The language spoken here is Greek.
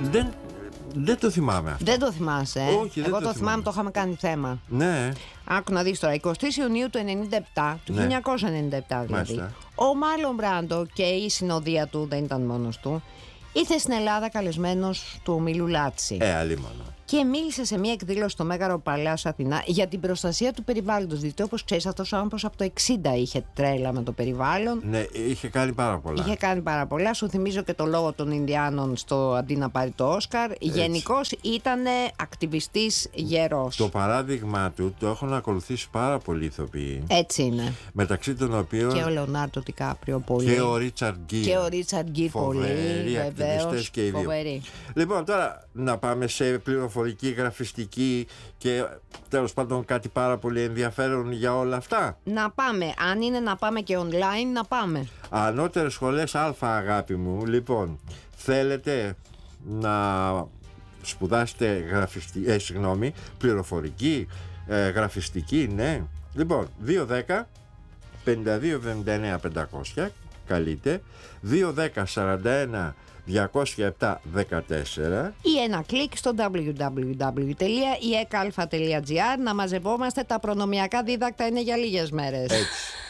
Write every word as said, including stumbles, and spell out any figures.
Δεν, δεν το θυμάμαι αυτό. Δεν το θυμάσαι, ε? Όχι, δεν Εγώ το το θυμάμαι, θυμάμαι. το είχαμε κάνει θέμα. Ναι. Άκου να δεις τώρα, εικοστή Ιουνίου του ενενήντα επτά, του Ναι. χίλια εννιακόσια ενενήντα επτά δηλαδή, Μάλιστα. ο Μάρλον Μπράντο και η συνοδεία του, δεν ήταν μόνος του, ήρθε στην Ελλάδα καλεσμένος του ομίλου Λάτσι. Ε, αλίμονο. Και μίλησε σε μια εκδήλωση στο Μέγαρο Παλάς Αθηνά για την προστασία του περιβάλλοντος. Διότι, όπως ξέρεις, αυτός ο άνθρωπος από το εξήντα είχε τρέλα με το περιβάλλον. Ναι, είχε κάνει πάρα πολλά. Είχε κάνει πάρα πολλά. Σου θυμίζω και το λόγο των Ινδιάνων στο αντί να πάρει το Όσκαρ. Γενικώς ήταν ακτιβιστής γερός. Το παράδειγμα του το έχουν ακολουθήσει πάρα πολλοί ηθοποιοί. Έτσι είναι. Μεταξύ των οποίων Και ο Λεωνάρντο Τικάπριο πολύ. και ο Ρίτσαρντ Γκίρ. Και ο Ρίτσαρντ Γκίρ πολύ. Φοβεροί Βεβαίως, ακτιβιστές και οι δύο. φοβεροί. Λοιπόν, τώρα να πάμε σε πληροφορική, γραφιστική και τέλος πάντων κάτι πάρα πολύ ενδιαφέρον για όλα αυτά. Να πάμε. Αν είναι να πάμε και online, να πάμε. Ανώτερες σχολές Α, αγάπη μου. Λοιπόν, θέλετε να σπουδάσετε γραφιστική, ε, συγγνώμη, πληροφορική, ε, γραφιστική, ναι. Λοιπόν, δύο δέκα πενήντα δύο εβδομήντα εννέα πεντακόσια, καλείτε. δύο δέκα σαράντα ένα διακόσια επτά δεκατέσσερα. Ή ένα κλικ στο double-u double-u double-u τελεία ι ε κ α τελεία τζι άρ. Να μαζευόμαστε, τα προνομιακά δίδακτα είναι για λίγες μέρες. Έτσι.